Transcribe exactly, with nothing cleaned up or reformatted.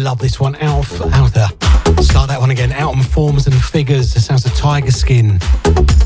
love this one. Out of, out there. Start that one again. Out on Forms and Figures. The sounds of Tiger Skin.